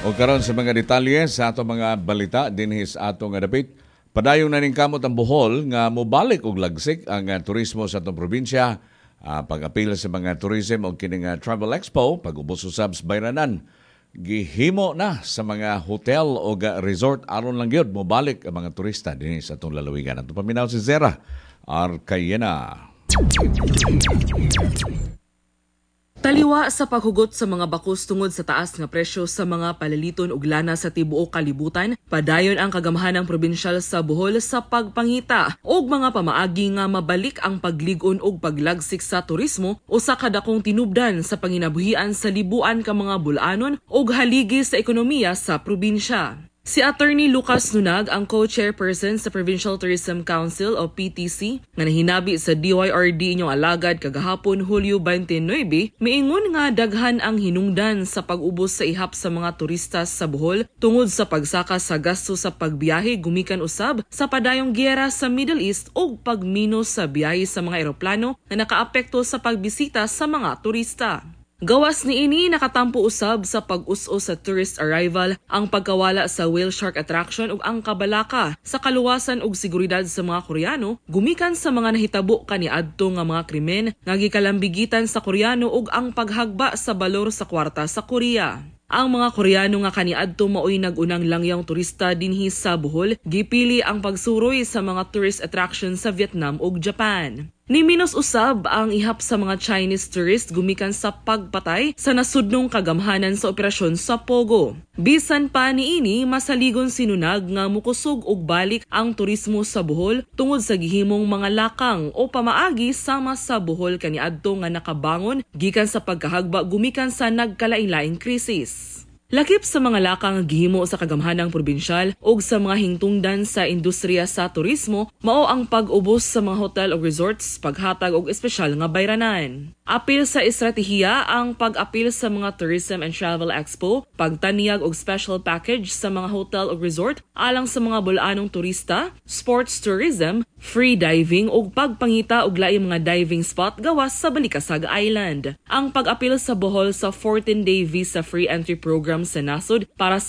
O karon sa mga detalye sa ato mga balita dinhi sa ato nga dapit, padayon na ning kamot ang Bohol nga mobalik og lagsik ang turismo sa atong probinsya. Pag-apil sa mga tourism o kining Travel Expo, pag-ubos usab sa bayranan. Gihimo na sa mga hotel o resort aron lang gyud mobalik ang mga turista dinhi sa atong lalawigan. Ato paminaw si Zera Arcayena. Taliwa sa paghugot sa mga bakos tungod sa taas nga presyo sa mga palaliton ug lana sa tibuok kalibutan, padayon ang kagamhanang probinsyal sa Bohol sa pagpangita og mga pamaagi nga mabalik ang paglig-on ug paglagsik sa turismo o sa kadakong tinubdan sa panginabuhian sa libuan ka mga bulanon ug haligi sa ekonomiya sa probinsya. Si Attorney Lucas Nunag, ang co-chairperson sa Provincial Tourism Council o PTC, nga nahinabi sa DYRD inyong alagad kagahapon Hulyo 29, miingon nga daghan ang hinungdan sa pag-ubos sa ihap sa mga turista sa Bohol tungod sa pagsaka sa gasto sa pagbiyahe gumikan usab sa padayong giyera sa Middle East o pagminos sa biyahe sa mga eroplano na nakaapekto sa pagbisita sa mga turista. Gawas niini nakatampo usab sa pag-us-os sa tourist arrival ang pagkawala sa whale shark attraction ug ang kabalaka sa kaluwasan ug seguridad sa mga Koreano gumikan sa mga nahitabo kaniadto nga mga krimen nga gikalambigitan sa Koreano ug ang paghagba sa balor sa kwarta sa Korea. Ang mga Koreano nga kaniadto maoy nag-unang langyang turista dinhi sa Bohol, gipili ang pagsuroy sa mga tourist attraction sa Vietnam ug Japan. Niminos usab ang ihap sa mga Chinese tourist gumikan sa pagpatay sa nasudnong kagamhanan sa operasyon sa Pogo. Bisan pa niini masaligon sinunag nga mukusog og balik ang turismo sa Bohol tungod sa gihimong mga lakang o pamaagi sama sa Bohol kaniadto nga nakabangon gikan sa pagkahagba gumikan sa nagkalain-laing krisis. Lakip sa mga lakang gihimo sa kagamhanang probinsyal ug sa mga hingtungdan sa industriya sa turismo, mao ang pag-ubos sa mga hotel o resorts, paghatag og espesyal nga bayranan. Apil sa estratehiya ang pag-apil sa mga Tourism and Travel Expo, pagtaniyag og special package sa mga hotel o resort alang sa mga bulanong turista, sports tourism, free diving ug pagpangita og laing mga diving spot gawas sa Balikasag Island. Ang pag-apil sa Bohol sa 14-day visa free entry program sa nasod para